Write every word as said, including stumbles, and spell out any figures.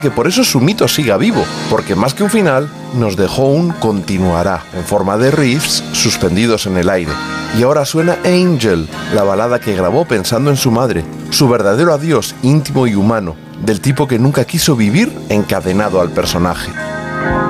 que por eso su mito siga vivo, porque más que un final, nos dejó un continuará, en forma de riffs suspendidos en el aire. Y ahora suena Angel, la balada que grabó pensando en su madre, su verdadero adiós íntimo y humano, del tipo que nunca quiso vivir encadenado al personaje.